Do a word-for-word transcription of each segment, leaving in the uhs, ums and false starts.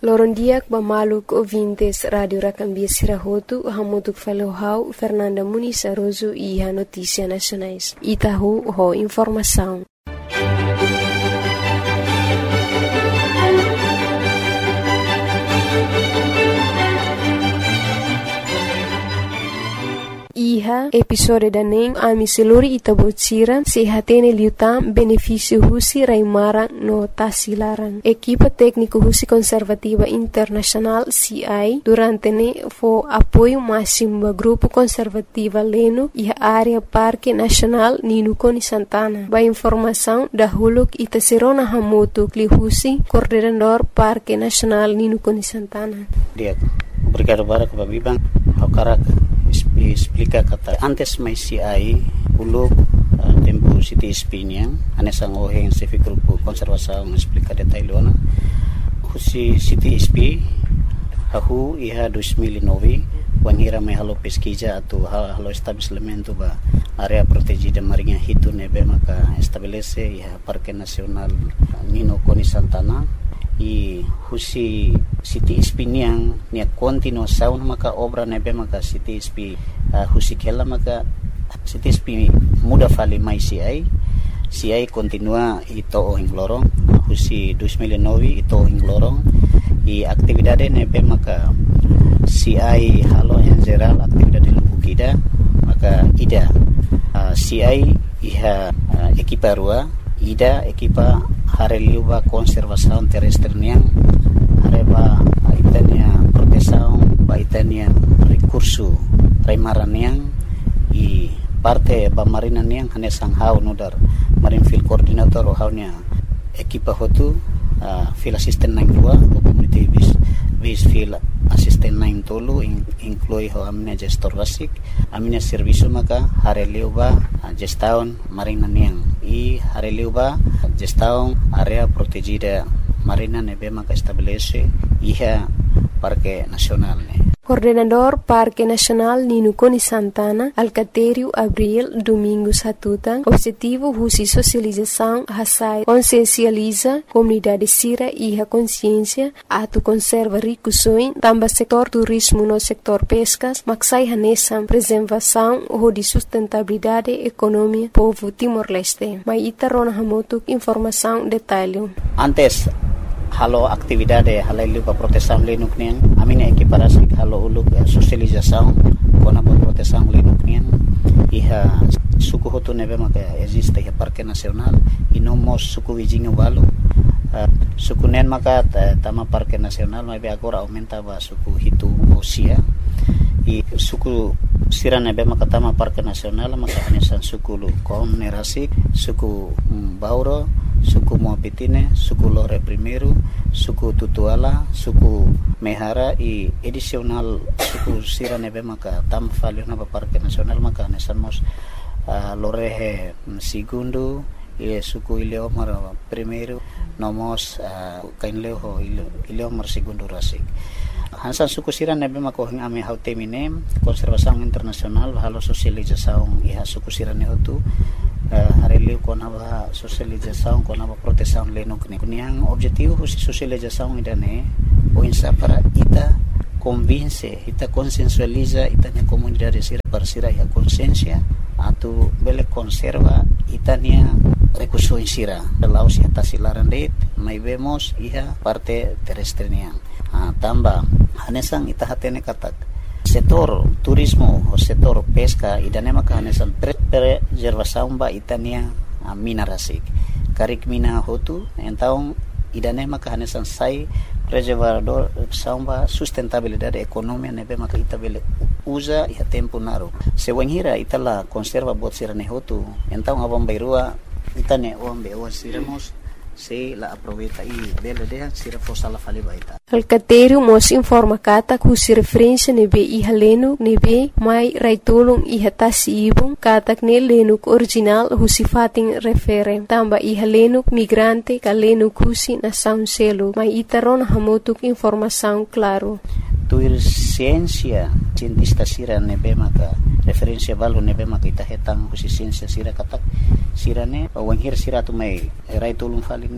Lorondiak bamaluk ouvintes Radio Rakambia Sirahotu, hamutuk falohau Fernanda Muniz Aroso e a Notícia Nacionais. Itahu ho informação. Iha episode daning ami seluri itabocira sehatene liutam benefício husi raimara no tasilaran. Equipa técnico husi conservativa internacional C I durante ne fo apoio máximo ba grupo conservativa leno e a área Parque Nacional Ninukoni Santana. Ba informação da huluk itaserona hamotu kli husi coordenador Parque Nacional Ninukoni Santana. Dia, obrigado para que bibang hakarak explica kata antes mai C I uluk uh, tempo City Espinha anesang oheng civic grupo konservasaun explica detailona husi City Espi hahu iha dois mil e nove wanhira mai halo pesquisa atu halo estabelecimento ba area protegida marinha hitu nebe maka estabelece iha Parque Nacional Ninukoni Santana i husi City Espi niang nia continuação maka obra nebe maka City Espi uh, husi kela maka City Espi muda fali mai C I C I continua ito ohing lorong husi dois mil e nove ito ohing lorong i aktividade nebe maka C I halo en geral aktividade lubukida maka ida uh, C I iha uh, ekipa rua ida ekipa hareliuba konservasaun terrestre niang hareba itania protesaun ba itania recurso raimaran niang i parte ba marina niang hanesang hau nodar marin field coordinator o haunya ekipa hotu uh, field assistant nang dua community bis bis field assistant nang tolu in, inclui ho amina gestor basic amina servicio maka hareliuba uh, gestaun marina niang i hareliuba gestaun area protegida marina nebe maka estabelece iha Parque Nacional ne. Coordenador Parque Nacional Ninukoni Santana, Alcatério Abril Domingos Hatutang, objetivo husi socialização hasai consciencializa comunidade sira e a consciência atu conserva ricusoin tamba setor turismo no setor pescas maksai hanesam preservação ou de sustentabilidade economia povo Timor-Leste. Mai itarona hamotuk informação detalhe. Antes halo aktividade halailu pa proteção lenuk niang amina equiparasi halo uluk uh, socialização kona pa proteção lenuk niang iha suku hotu nebe maka existe iha Parque Nacional inomos suku wijinga walu uh, suku nen maka tama Parque Nacional mai be agora aumenta ba suku hitu usia i suku sira nebe maka tama Parque Nacional maka hanesan suku lu kom nerasik suku um, Bauro suku Moapitine, suku Lore Primeiro, suku Tutuala, suku Mehara i edisional suku sira nebe maka tam falio na Parque Nacional maka nesamos uh, Lorehe Segundo i suku Ileomar Primeiro nomos uh, kainleho Ileomar Segundo rasik hansan suku sira nebe maka hing ame hautemine konservasaun internasional halo sosializasaun iha suku sira ne hotu Uh, hareliu kona ba socialização kona ba proteção lenok ni kuniang objetivo husi socialização idane o insa para ita convince ita consensualiza ita ni comunidade sira para sira ya consciência atu bele conserva itania recurso sira laos ya tasilaran det mai vemos iha parte terrestre niang uh, tamba hanesang ita hatene katak setor turismo o setor pesca idane maka hanesan preservação ba itania mina rasik karik mina hotu então idane maka hanesan sai preservador samba sustentabilidade economia nebe maka itabele usa ia tempo naro se wanhira itala conserva bot sirane hotu então abang bairua itane ombe o siramos se la aproveita e bela de sira fosa la fali baita. Alcatério mos informa kata kusi referência nebe iha lenu nebe mai raitulung iha tasi ibung katak ne lenuk original husi fating refere tamba iha lenuk migrante ka lenuk husi na sound selo mai itaron hamotuk informação claro. Tuir ciência cientista sira nebe maka referência balu nebe maka ita hetang husi ciência sira katak sirane wanhir sira tu mai raitulung faline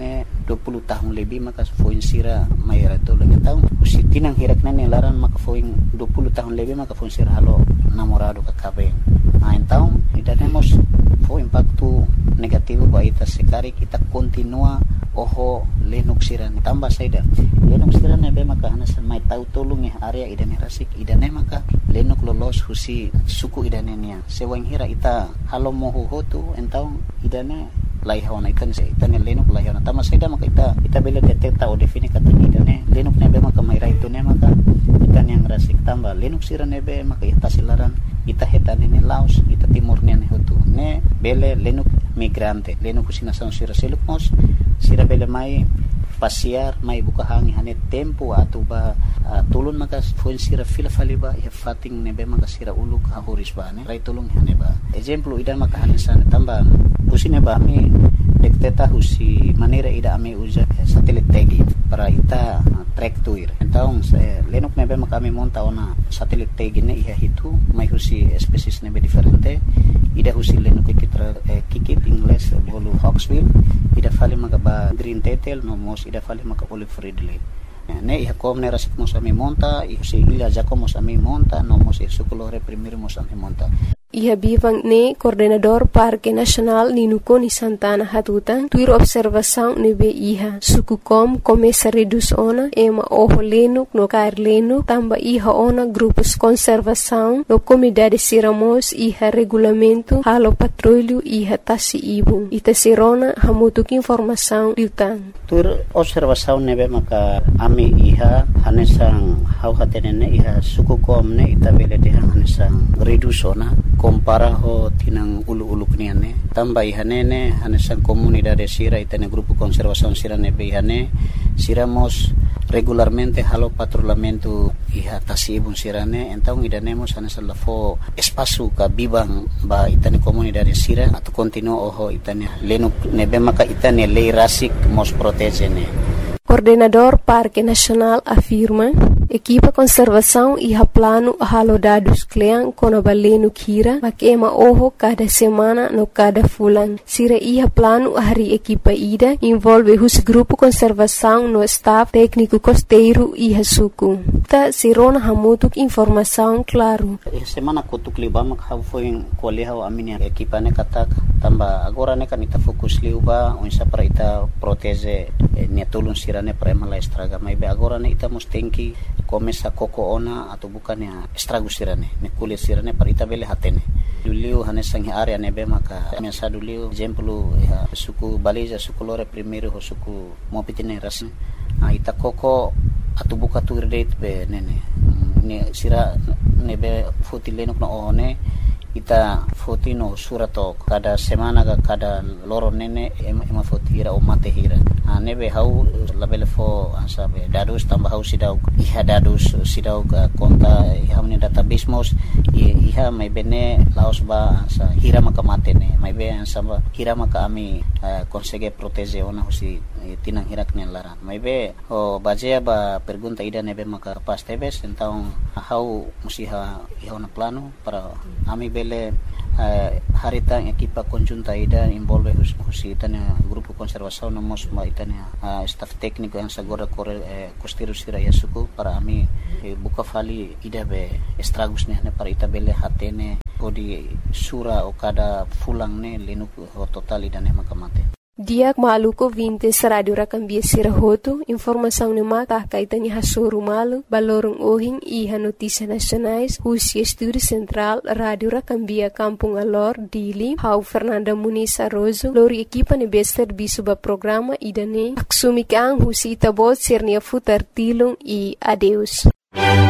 dua puluh tahun lebih maka foin sira mayra tolong tahu usi tinang hirak nani laran maka foin dua puluh tahun lebih maka foin sira halo namorado ka kabeng nah então idanemos foin impacto negativo ba ita sekari kita continua oho lenuk sira tambah saida lenuk sira nebe maka hanasan mai tahu tolong ya area idane rasik idane maka lenuk lolos husi suku idane nia sewang hira ita halo moho hotu então idane laihona itan itan lenuk laihona tama saida maka ita ita bela detecta o define kata idane lenuk nebe maka mai ra itu ne maka itan yang rasik tambah lenuk sira nebe maka ita silaran ita hetane ne laos ita timur ne hotu ne bele lenuk migrante lenuk usina sang sira selukmos sira bele mai pasiar mai buka hangi hane tempo atau ba uh, tulun maka foin sira fila faliba ya fating nebe maka sira uluk hahuris ba ne rai tulung hane ba exemplo idan maka hane sana tambah usine ba mi dekteta husi manera ida ame usa satelit tagi para ita uh, track tuir então se lenuk nebe maka mi monta ona satelit tagi ne iha hitu mai husi species nebe diferente ida husi lenuk kikitra eh, kikit ingles bolu hawksbill ida fali maka ba green tetel no mos ida fali maka olive ridley ne iha kom ne rasik mos ami monta iha si ila jako mos ami monta no mos iha sukulore primir mos ami monta Iha bivang ne coordenador Parque Nacional Ninuko ni Santana Hatutan tuir observação nebe iha suku kom começa reduz ona ema oho lenuk no kair lenuk tamba iha ona grupos conservação no comunidade siramos iha regulamento halo patrulho iha tasi ibu ita sirona hamutuk informação liutan tuir observação nebe maka ami iha hanesang hau hatenene iha suku kom ne ita bele deha hanesang reduz ona compara ho tinang ulu-ulu kniane tamba ihanene hanesan comunidade sira itane grupo conservação sira nebe ihane siramos regularmente halo patrulhamento iha tasibun sirane então idanemos hanesan lafo espaço ka bibang ba itane comunidade sira atau continuo oho itane lenuk nebe maka itane lei rasik mos protegene. Coordenador Parque Nacional afirma equipa conservação iha plano halo dados klean kono balenu kira makema oho cada semana no cada fulan sira iha plano hari equipa ida envolve hus grupo conservação no staff técnico costeiro iha suku ta sirona hamutuk informação claro semana kutuk liba mak hau foi koleha aminia equipa ne katak tamba agora ne kan ita fokus liuba onsa para ita protege ne tulun sira ne para mala estraga mai be agora ne ita mustenki começa koko ona atau bukan ya estrago sirane ne kulit sirane para ita bele hatene duliu hanesang area ne be maka mensa duliu exemplo ya suku baliza suku lore primeiro ho suku mopitine ras a ita koko atau buka tu date be nene ne sira ne be fotilenok na one ita fotino surato kada semana ka kada loro nene ema fotira o mate hira ane be hau labele fo asabe dadus tambah hau sidau iha dadus sidau ka konta iha meni database mos iha mai bene laos ba sa hira maka mate ne mai be ansaba hira maka ami consegue protege ona husi tinang hirak ne lara mai be o bajea ba pergunta ida nebe maka pas tebes então hau musiha iha ona plano para ami bele uh, harita equipa conjunta ida envolve hus, husi itania grupo conservação no mos ma itania uh, staff técnico yang sagora kore eh, costeiro sira yasuku para ami eh, buka fali ida be estragos ne para ita bele hatene odi sura o kada fulang ne lenuk ho total ida ne makamate Diak maluko vintes radio rakambia sirahoto informação ne mata kaitanya hasuru malu balorong ohing iha notícia nacionais husi estúdio central radio rakambia Kampung Alor Dili hau Fernanda Muniz Arrozo lori equipa ne bester bisuba programa idane aksumikang husi itabot sirnia futar tilung i adeus